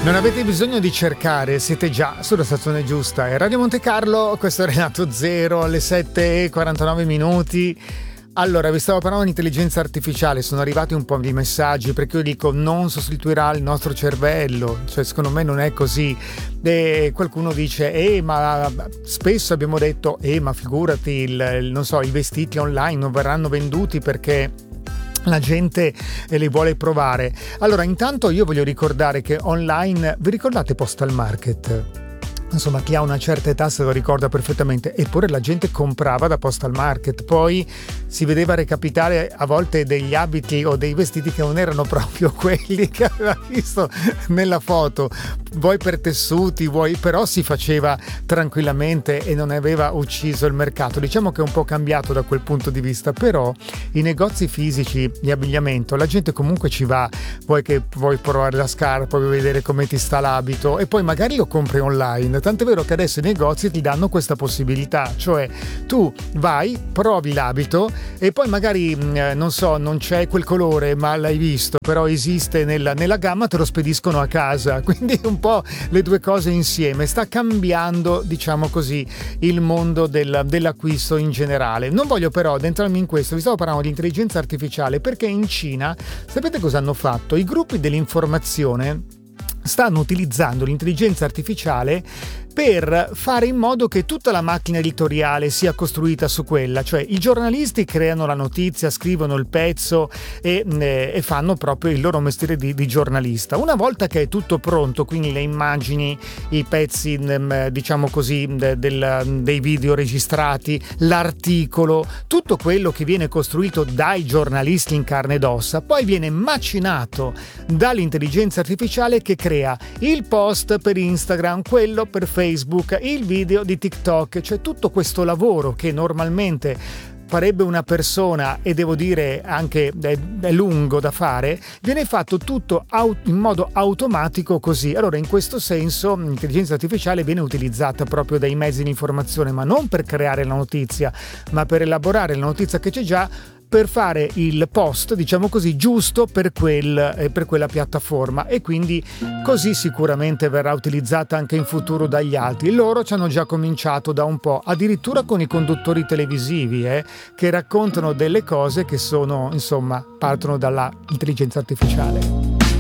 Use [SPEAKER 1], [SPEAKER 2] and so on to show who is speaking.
[SPEAKER 1] Non avete bisogno di cercare, siete già sulla stazione giusta. È Radio Monte Carlo, questo è Renato Zero, alle 7:49. Allora, vi stavo parlando di intelligenza artificiale, sono arrivati un po' di messaggi perché io dico non sostituirà il nostro cervello, cioè secondo me non è così. E qualcuno dice, ma spesso abbiamo detto, ma figurati, non so, i vestiti online non verranno venduti perché la gente li vuole provare. Allora, intanto io voglio ricordare che online, vi ricordate Postal Market? Insomma, chi ha una certa età se lo ricorda perfettamente, eppure la gente comprava da Postal Market, poi si vedeva recapitare a volte degli abiti o dei vestiti che non erano proprio quelli che aveva visto nella foto, vuoi per tessuti, però si faceva tranquillamente e non aveva ucciso il mercato. Diciamo che è un po' cambiato da quel punto di vista, però i negozi fisici di abbigliamento, la gente comunque ci va, vuoi provare la scarpa, vuoi vedere come ti sta l'abito e poi magari lo compri online. Tant'è vero che adesso i negozi ti danno questa possibilità, cioè tu vai, provi l'abito e poi magari non so, non c'è quel colore ma l'hai visto, però esiste nella gamma, te lo spediscono a casa, quindi un po' le due cose insieme. Sta cambiando, diciamo così, il mondo dell'acquisto in generale. Non voglio però addentrarmi in questo, vi stavo parlando di intelligenza artificiale perché in Cina, sapete cosa hanno fatto? I gruppi dell'informazione stanno utilizzando l'intelligenza artificiale per fare in modo che tutta la macchina editoriale sia costruita su quella, cioè i giornalisti creano la notizia, scrivono il pezzo e fanno proprio il loro mestiere di giornalista. Una volta che è tutto pronto, quindi le immagini, i pezzi, diciamo così, dei video registrati, l'articolo, tutto quello che viene costruito dai giornalisti in carne ed ossa, poi viene macinato dall'intelligenza artificiale che crea il post per Instagram, quello per Facebook, il video di TikTok, cioè tutto questo lavoro che normalmente farebbe una persona e devo dire anche è lungo da fare, viene fatto tutto in modo automatico così. Allora in questo senso l'intelligenza artificiale viene utilizzata proprio dai mezzi di informazione, ma non per creare la notizia, ma per elaborare la notizia che c'è già, per fare il post, diciamo così, giusto per quella piattaforma, e quindi così sicuramente verrà utilizzata anche in futuro dagli altri. Loro ci hanno già cominciato da un po', addirittura con i conduttori televisivi che raccontano delle cose che sono, insomma, partono dalla intelligenza artificiale.